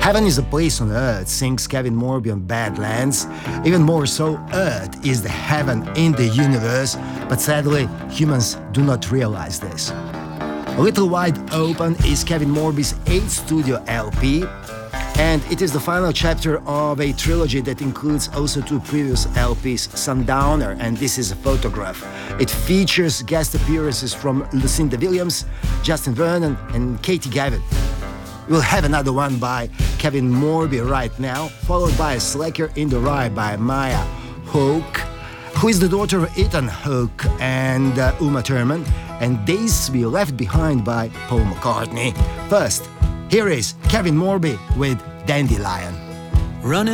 Heaven is a place on earth, sings Kevin Morby on Badlands. Even more so, Earth is the heaven in the universe, but sadly, humans do not realize this. A Little Wide Open is Kevin Morby's 8th studio LP, and it is the final chapter of a trilogy that includes also 2 previous LPs, Sundowner and This Is a Photograph. It features guest appearances from Lucinda Williams, Justin Vernon, and Katie Gavin. We'll have another one by Kevin Morby right now, followed by Slacker in the Rye by Maya Hawke, who is the daughter of Ethan Hawke and Uma Thurman, and Days We Left Behind by Paul McCartney. First, here is Kevin Morby with Dandelion. Running